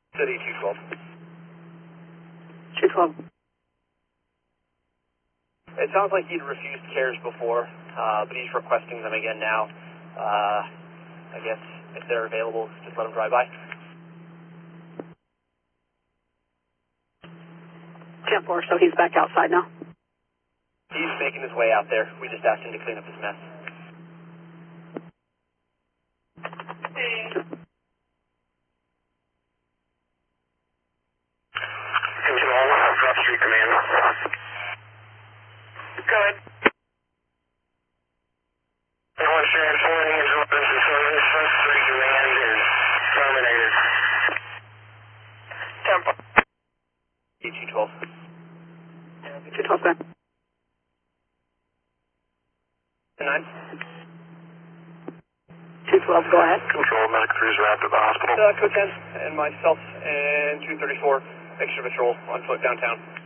City 212. 212. It sounds like he'd refused cares before, but he's requesting them again now. I guess if they're available, just let him drive by. 10-4, so he's back outside now. He's making his way out there. We just asked him to clean up his mess. Control, drop street command. Go ahead. Everyone sharing 4 needs open for service. First 3 command is terminated. Tempo. E212. 212, sir. 9. 212, go ahead. Control, medic 3 is arrived at the hospital. Code 10 and myself and 234 extra patrol on foot downtown.